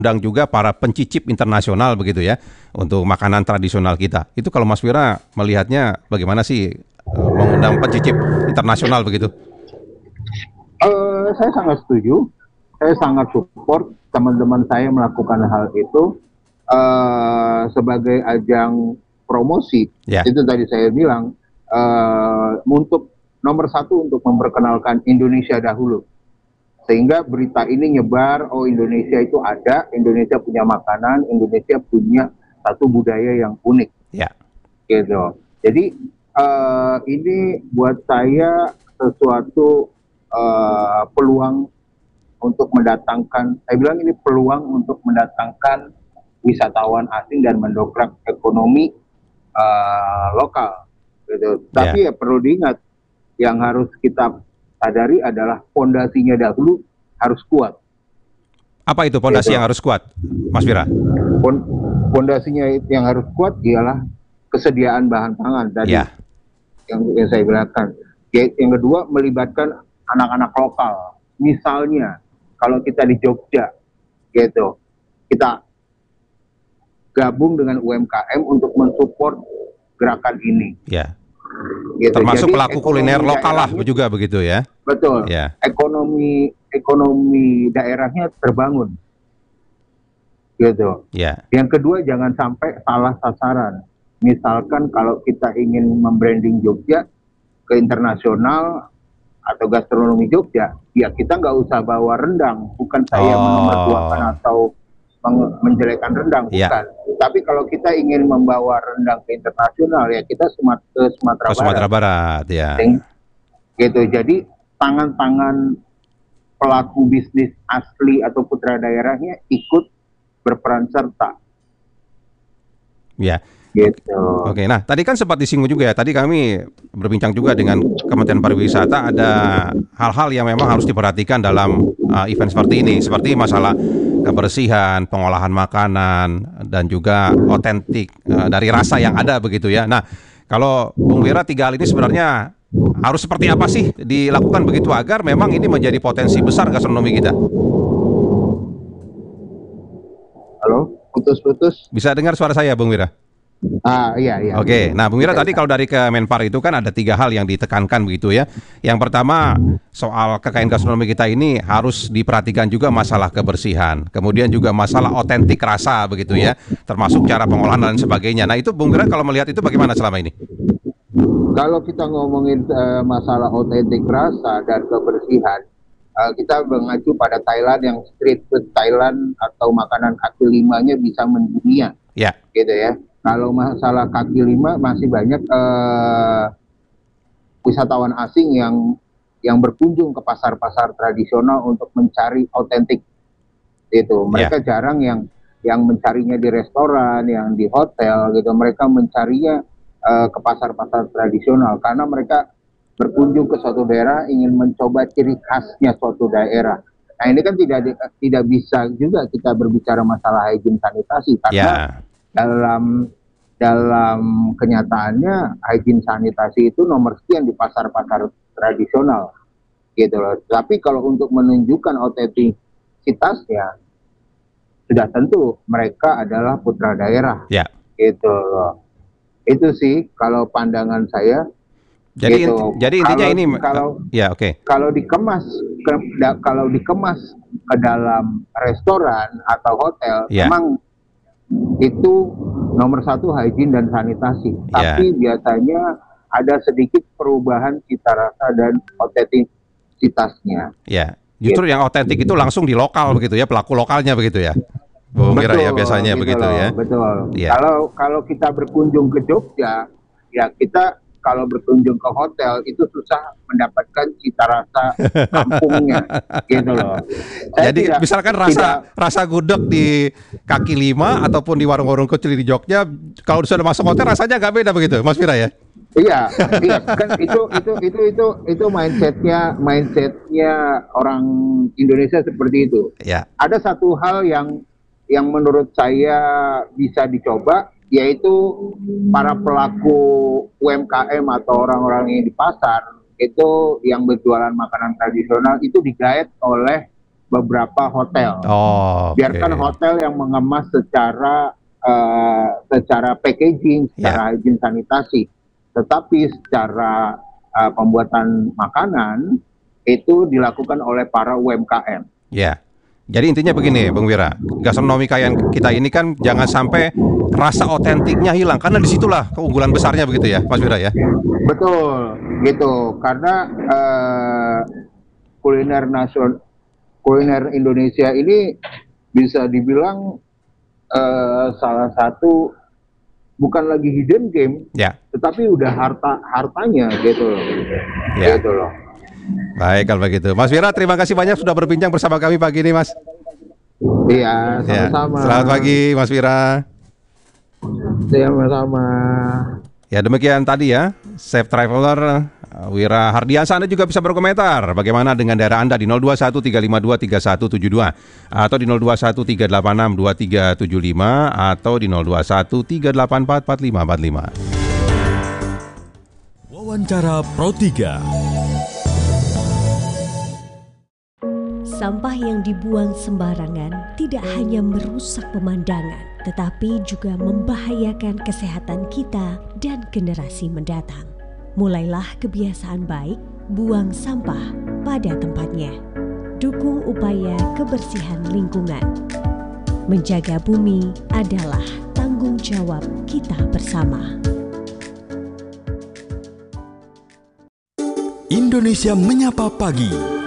undang juga para pencicip internasional begitu ya untuk makanan tradisional kita. Itu kalau Mas Wira melihatnya bagaimana sih mengundang pencicip internasional begitu? Saya sangat setuju, saya sangat support teman-teman saya melakukan hal itu sebagai ajang promosi. Ya, Itu tadi saya bilang untuk nomor satu untuk memperkenalkan Indonesia dahulu, sehingga berita ini nyebar, oh Indonesia itu ada, Indonesia punya makanan, Indonesia punya satu budaya yang unik, ya, gitu. Jadi ini buat saya sesuatu peluang untuk mendatangkan, saya bilang ini peluang untuk mendatangkan wisatawan asing dan mendongkrak ekonomi lokal, gitu. ya. Tapi ya perlu diingat, yang harus kita sadari adalah fondasinya dahulu harus kuat. Apa itu pondasi Gitu. yang harus kuat, Mas Wira? Fondasinya yang harus kuat ialah kesediaan bahan pangan tadi, Ya, yang saya bilangkan. Yang kedua, melibatkan anak-anak lokal. Misalnya kalau kita di Jogja, gitu, kita gabung dengan UMKM untuk mensupport gerakan ini, ya. gitu. Termasuk Jadi pelaku kuliner ekonomi lokal lah daerahnya, juga begitu ya. betul, Ya, ekonomi daerahnya terbangun, gitu. ya, Yang kedua, jangan sampai salah sasaran. Misalkan kalau kita ingin membranding Jogja ke internasional atau gastronomi Jogja, ya kita nggak usah bawa rendang. Bukan saya menomorduakan oh, atau menjelekkan rendang, ya, bukan. Tapi kalau kita ingin membawa rendang ke internasional, ya kita ke Sumatera ke Barat. Sumatera Barat ya. Gitu. Jadi tangan-tangan pelaku bisnis asli atau putra daerahnya ikut berperan serta. Ya. Gitu. Oke, nah tadi kan sempat disinggung juga ya. Tadi kami berbincang juga dengan Kementerian Pariwisata, ada hal-hal yang memang harus diperhatikan dalam event seperti ini, seperti masalah kebersihan, pengolahan makanan, dan juga otentik dari rasa yang ada begitu ya. Nah, kalau Bung Wira, tiga hal ini sebenarnya harus seperti apa sih dilakukan begitu agar memang ini menjadi potensi besar gastronomi kita? Halo, putus-putus. Bisa dengar suara saya, Bung Wira? Iya, iya. Oke, nah Bung Wira, tadi kalau dari Kemenpar itu kan ada tiga hal yang ditekankan begitu ya. Yang pertama, soal kekayaan gastronomi kita ini harus diperhatikan juga masalah kebersihan, kemudian juga masalah otentik rasa begitu ya, termasuk cara pengolahan dan sebagainya. Nah itu Bung Wira kalau melihat itu bagaimana selama ini? Kalau kita ngomongin masalah otentik rasa dan kebersihan, kita mengacu pada Thailand, yang street food Thailand atau makanan kaki limanya bisa mendunia, Ya, gitu ya. Kalau masalah kaki lima, masih banyak wisatawan asing yang berkunjung ke pasar-pasar tradisional untuk mencari otentik. Itu ya, mereka jarang yang mencarinya di restoran, yang di hotel, gitu. Mereka mencarinya ke pasar-pasar tradisional karena mereka berkunjung ke suatu daerah ingin mencoba ciri khasnya suatu daerah. Nah ini kan tidak bisa juga kita berbicara masalah hygiene sanitasi, karena ya, dalam kenyataannya hygiene sanitasi itu nomor sekian di pasar-pasar tradisional, gitu loh. Tapi kalau untuk menunjukkan otentisitasnya, sudah tentu mereka adalah putra daerah, ya. gitu loh. Itu sih kalau pandangan saya, Jadi gitu. jadi intinya ini, ya oke, Kalau dikemas kalau dikemas ke dalam restoran atau hotel, ya, memang itu nomor satu hygiene dan sanitasi. ya, Tapi biasanya ada sedikit perubahan cita rasa dan otentisitasnya. ya. Justru Gitu. yang otentik itu langsung di lokal begitu ya, pelaku lokalnya begitu ya, Bung Wira ya Betul, biasanya gitu begitu loh, ya. betul. Ya. Kalau kita berkunjung ke Jogja, ya kita kalau berkunjung ke hotel itu susah mendapatkan cita rasa kampungnya, gitu loh. Saya Jadi misalkan tidak, rasa gudeg di kaki lima ataupun di warung-warung kecil di Jogja, kalau sudah masuk hotel rasanya nggak beda begitu, Mas Fira ya? iya, iya kan itu mindsetnya orang Indonesia seperti itu. Ya, Ada satu hal yang menurut saya bisa dicoba, yaitu para pelaku UMKM atau orang-orang yang di pasar itu yang berjualan makanan tradisional itu digait oleh beberapa hotel. Okay. Biarkan hotel yang mengemas secara packaging, secara hygiene sanitasi, tetapi secara pembuatan makanan itu dilakukan oleh para UMKM. Ya. Jadi intinya begini, Bung Wira, gastronomi kita ini kan jangan sampai rasa otentiknya hilang, karena disitulah keunggulan besarnya begitu ya, Mas Wira ya? Betul, gitu. Karena kuliner Indonesia ini bisa dibilang salah satu bukan lagi hidden game, tetapi udah hartanya gitu loh. Gitu loh. Baik kalau begitu, Mas Wira, terima kasih banyak sudah berbincang bersama kami pagi ini, Mas. Iya, sama-sama. Selamat pagi, Mas Wira. Sama-sama. Ya demikian tadi ya, Safe Traveler Wira Hardiansyah. Anda juga bisa berkomentar bagaimana dengan daerah Anda di 0213523172 atau di 0213862375 atau di 0213844545. Wawancara Pro 3. Sampah yang dibuang sembarangan tidak hanya merusak pemandangan, tetapi juga membahayakan kesehatan kita dan generasi mendatang. Mulailah kebiasaan baik, buang sampah pada tempatnya. Dukung upaya kebersihan lingkungan. Menjaga bumi adalah tanggung jawab kita bersama. Indonesia Menyapa Pagi.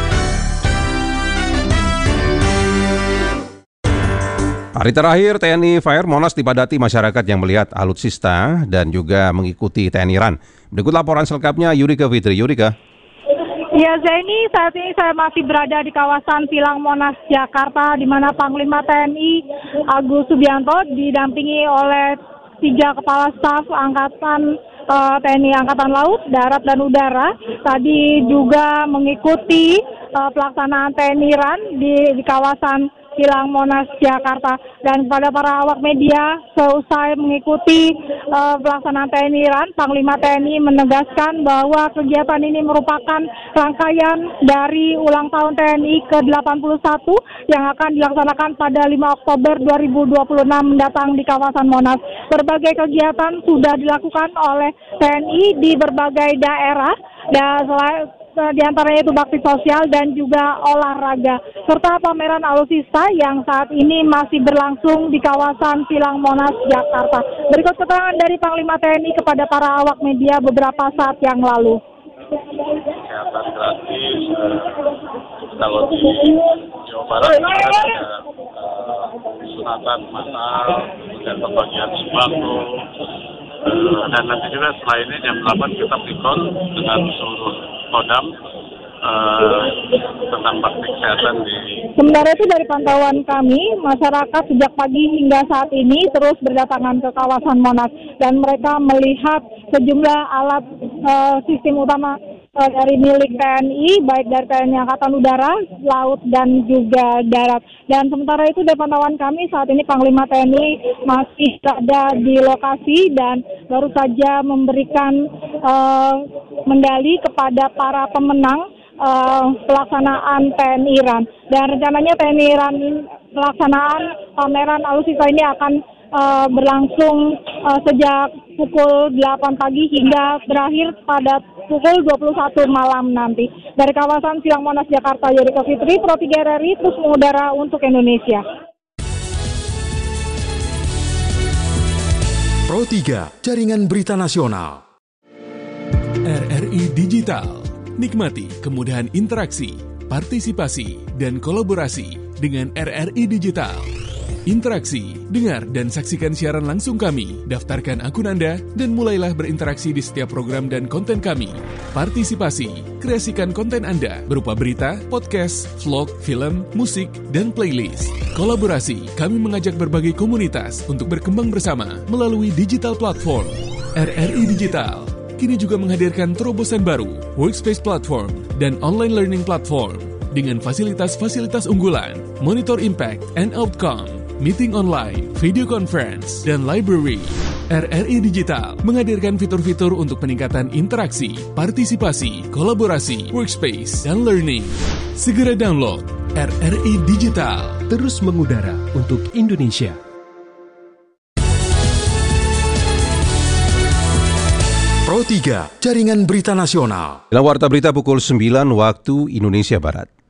Hari terakhir TNI Fire Monas dipadati masyarakat yang melihat alutsista dan juga mengikuti TNI Run. Berikut laporan selengkapnya Yurika Fitri. Yurika. Ya Zaini, saat ini saya masih berada di kawasan Silang Monas, Jakarta, di mana Panglima TNI Agus Subianto didampingi oleh 3 kepala staf angkatan TNI Angkatan Laut, Darat, dan Udara. Tadi juga mengikuti pelaksanaan TNI Run di kawasan Silang Monas, Jakarta. Dan kepada para awak media, seusai mengikuti pelaksanaan TNI Run, Panglima TNI menegaskan bahwa kegiatan ini merupakan rangkaian dari ulang tahun TNI ke-81 yang akan dilaksanakan pada 5 Oktober 2026 mendatang di kawasan Monas. Berbagai kegiatan sudah dilakukan oleh TNI di berbagai daerah, dan di antaranya itu bakti sosial dan juga olahraga, serta pameran alutsista yang saat ini masih berlangsung di kawasan Silang Monas, Jakarta. Berikut keterangan dari Panglima TNI kepada para awak media beberapa saat yang lalu. Kesehatan gratis, kalau di Jawa Barat ada sunatan masal, dan pembagian sembako, dan nanti juga setelah ini jam 8 kita pikon dengan seluruh Kodam tentang bakti kesehatan di. Sementara itu dari pantauan kami, masyarakat sejak pagi hingga saat ini terus berdatangan ke kawasan Monas dan mereka melihat sejumlah alat sistem utama dari milik TNI, baik dari TNI Angkatan Udara, Laut, dan juga Darat. Dan sementara itu dari pantauan kami saat ini Panglima TNI masih berada di lokasi dan baru saja memberikan medali kepada para pemenang pelaksanaan TNI Run. Dan rencananya TNI Run pelaksanaan pameran alutsista ini akan berlangsung sejak pukul 8 pagi hingga berakhir pada pukul 21 malam nanti. Dari kawasan Silang Monas, Jakarta, Yurika Fitri, Pro 3 RRI, terus mengudara untuk Indonesia. Pro 3, Jaringan Berita Nasional. RRI Digital. Nikmati kemudahan interaksi, partisipasi, dan kolaborasi dengan RRI Digital. Interaksi, dengar dan saksikan siaran langsung kami, daftarkan akun Anda, dan mulailah berinteraksi di setiap program dan konten kami. Partisipasi, kreasikan konten Anda berupa berita, podcast, vlog, film, musik, dan playlist. Kolaborasi, kami mengajak berbagai komunitas untuk berkembang bersama melalui digital platform. RRI Digital kini juga menghadirkan terobosan baru, workspace platform, dan online learning platform dengan fasilitas-fasilitas unggulan, monitor impact and outcome, meeting online, video conference, dan library. RRI Digital menghadirkan fitur-fitur untuk peningkatan interaksi, partisipasi, kolaborasi, workspace, dan learning. Segera download RRI Digital. Terus mengudara untuk Indonesia. Pro 3, Jaringan Berita Nasional. Dalam Warta Berita pukul 9 waktu Indonesia Barat.